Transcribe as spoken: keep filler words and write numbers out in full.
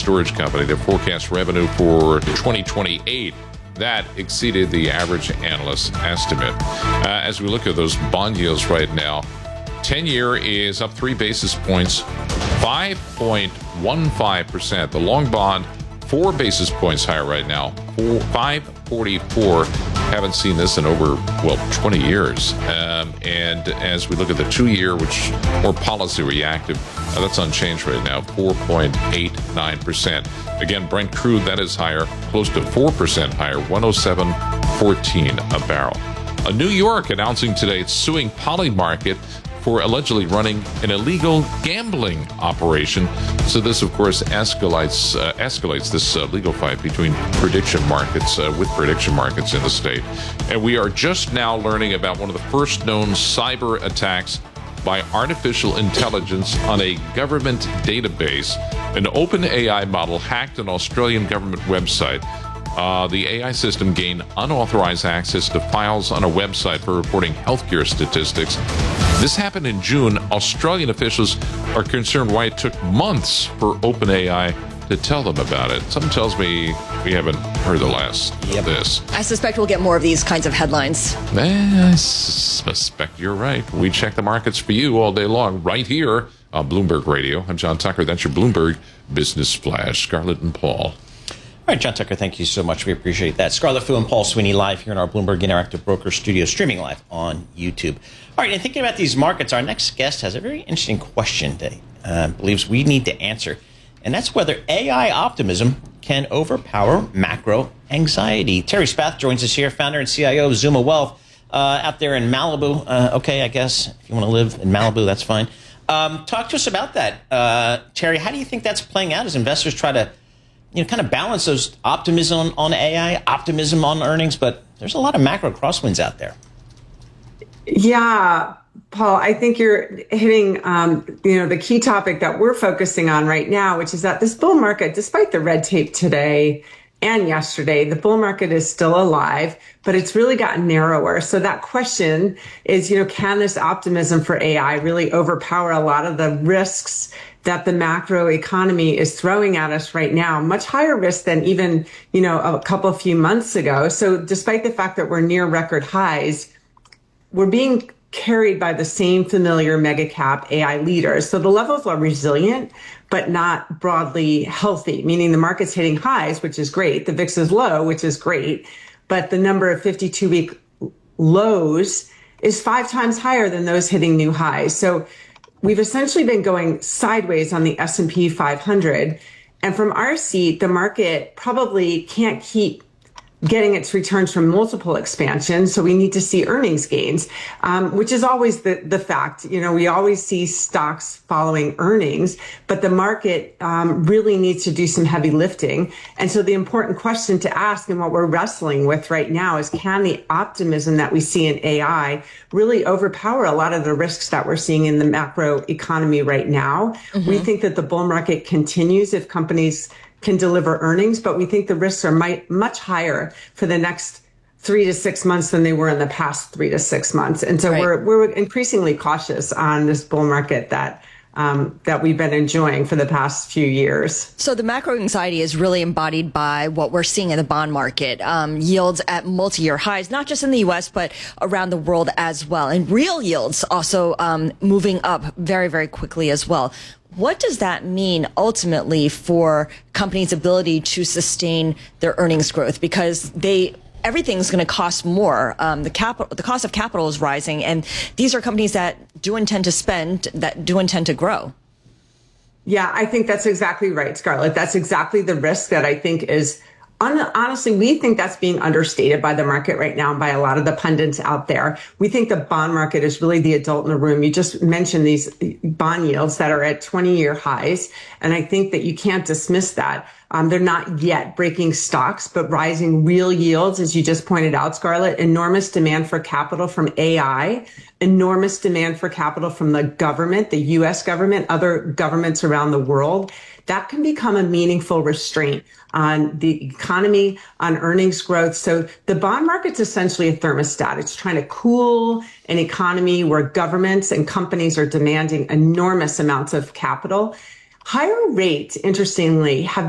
storage company. Their forecast revenue for twenty twenty-eight, that exceeded the average analyst estimate. Uh, as we look at those bond yields right now, ten-year is up three basis points, five point one five percent. The long bond, four basis points higher right now, five forty-four. Haven't seen this in over, well, twenty years. Um, and as we look at the two-year, which more policy reactive, uh, that's unchanged right now, four point eight nine percent. Again, Brent crude, that is higher, close to four percent higher, one oh seven fourteen a barrel. Uh, New York announcing today it's suing Polymarket for allegedly running an illegal gambling operation. So this, of course, escalates uh, escalates this uh, legal fight between prediction markets uh, with prediction markets in the state. And we are just now learning about one of the first known cyber attacks by artificial intelligence on a government database. An OpenAI model hacked an Australian government website. Uh, the A I system gained unauthorized access to files on a website for reporting healthcare statistics. This happened in June. Australian officials are concerned why it took months for OpenAI to tell them about it. Something tells me we haven't heard the last yep. of this. I suspect we'll get more of these kinds of headlines. I suspect you're right. We check the markets for you all day long right here on Bloomberg Radio. I'm John Tucker. That's your Bloomberg Business Flash. Scarlett and Paul. All right, John Tucker, thank you so much. We appreciate that. Scarlett Fu and Paul Sweeney live here in our Bloomberg Interactive Broker studio, streaming live on YouTube. All right, and thinking about these markets, our next guest has a very interesting question that he uh, believes we need to answer, and that's whether A I optimism can overpower macro anxiety. Terry Spath joins us here, founder and C I O of Zuma Wealth, uh, out there in Malibu. Uh, okay, I guess if you want to live in Malibu, that's fine. Um, talk to us about that. Uh, Terry, how do you think that's playing out as investors try to you know, kind of balance those optimism on, on A I, optimism on earnings, but there's a lot of macro crosswinds out there. Yeah, Paul, I think you're hitting, um, you know, the key topic that we're focusing on right now, which is that this bull market, despite the red tape today and yesterday, the bull market is still alive, but it's really gotten narrower. So that question is, you know, can this optimism for A I really overpower a lot of the risks that the macro economy is throwing at us right now? Much higher risk than even, you know, a couple of few months ago. So despite the fact that we're near record highs, we're being carried by the same familiar mega cap A I leaders. So the levels are resilient, but not broadly healthy, meaning the market's hitting highs, which is great. The V I X is low, which is great. But the number of fifty-two week lows is five times higher than those hitting new highs. So we've essentially been going sideways on the S and P five hundred. And from our seat, the market probably can't keep getting its returns from multiple expansions. So we need to see earnings gains, um, which is always the, the fact. You know, we always see stocks following earnings, but the market um, really needs to do some heavy lifting. And so the important question to ask and what we're wrestling with right now is, can the optimism that we see in A I really overpower a lot of the risks that we're seeing in the macro economy right now? Mm-hmm. We think that the bull market continues if companies can deliver earnings, but we think the risks are might, much higher for the next three to six months than they were in the past three to six months. And so right. we're we're increasingly cautious on this bull market that um, that we've been enjoying for the past few years. So the macro anxiety is really embodied by what we're seeing in the bond market. Um, yields at multi-year highs, not just in the U S, but around the world as well. And real yields also um, moving up very, very quickly as well. What does that mean ultimately for companies' ability to sustain their earnings growth? Because they everything's going to cost more. Um, the capital, the cost of capital is rising, and these are companies that do intend to spend, that do intend to grow. Yeah, I think that's exactly right, Scarlett. That's exactly the risk that I think is. Honestly, we think that's being understated by the market right now and by a lot of the pundits out there. We think the bond market is really the adult in the room. You just mentioned these bond yields that are at twenty-year highs, and I think that you can't dismiss that. Um, they're not yet breaking stocks, but rising real yields, as you just pointed out, Scarlett. Enormous demand for capital from A I, enormous demand for capital from the government, the U S government, other governments around the world. That can become a meaningful restraint on the economy, on earnings growth. So the bond market's essentially a thermostat. It's trying to cool an economy where governments and companies are demanding enormous amounts of capital. Higher rates, interestingly, have